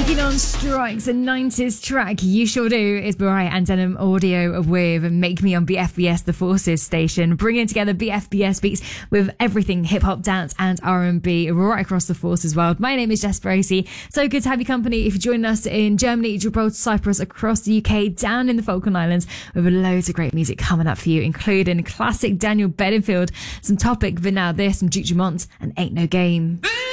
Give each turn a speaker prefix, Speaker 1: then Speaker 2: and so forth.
Speaker 1: On Strikes, a 90s track. You Sure Do is Mariah and Denim Audio with Make Me on BFBS, the Forces station, bringing together BFBS beats with everything hip hop, dance and R&B right across the Forces world. My name is Jess Bracey. So good to have you company if you're joining us in Germany, Gibraltar, Cyprus, across the UK, down in the Falkland Islands, with loads of great music coming up for you, including classic Daniel Bedingfield, some Topic, but now this, some Duke Dumont and Ain't No Game.